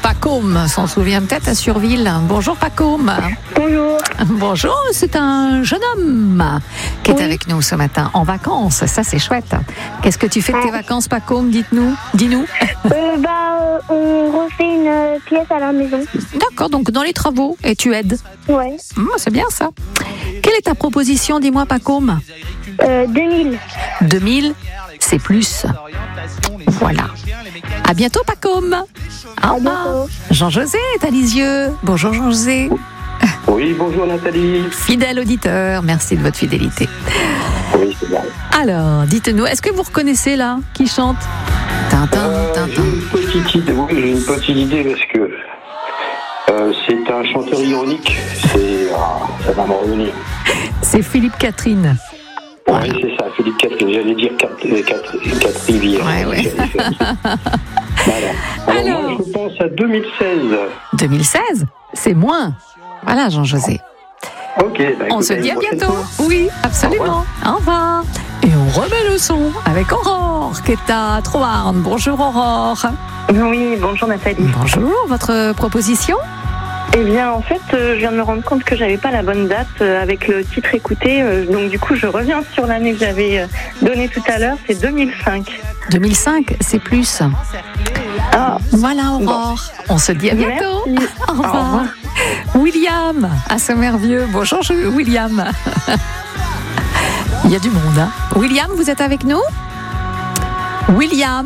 Pacôme s'en souvient peut-être à Surville. Bonjour Pacôme. Bonjour. Bonjour, c'est un jeune homme qui est avec nous ce matin en vacances. Ça, c'est chouette. Qu'est-ce que tu fais de tes vacances, Pacôme? Dis-nous. On refait une pièce à la maison. D'accord, donc dans les travaux et tu aides. Ouais. C'est bien ça. Quelle est ta proposition? Dis-moi, Pacôme. 2000. 2000, c'est plus. Voilà. À bientôt, Pacôme. Au revoir. Jean-José est à Lisieux. Bonjour, Jean-José. Oui, bonjour Nathalie. Fidèle auditeur, merci de votre fidélité. Oui, c'est bien. Alors, dites-nous, est-ce que vous reconnaissez là qui chante? Tintin, J'ai une petite idée, j'ai une petite idée parce que c'est un chanteur ironique. Ça va me revenir. C'est Philippe Catherine. Oui, c'est ça, Philippe Catherine. J'allais dire quatre rivières. Ouais. Voilà. Alors, moi, je pense à 2016. 2016, c'est moins. Voilà, Jean-José. Ok. On se dit à bientôt. Oui, absolument. Au revoir. Et on remet le son avec Aurore qui est à Troarn. Bonjour Aurore. Oui, bonjour Nathalie. Bonjour, votre proposition? Eh bien, en fait, je viens de me rendre compte que j'avais pas la bonne date avec le titre écouté. Donc, du coup, je reviens sur l'année que j'avais donnée tout à l'heure. C'est 2005. 2005, c'est plus. Ah, voilà, Aurore. On se dit à bientôt. Merci. Au revoir. William, à Sommervieux. Bonjour, William. Il y a du monde, hein. William, vous êtes avec nous? William.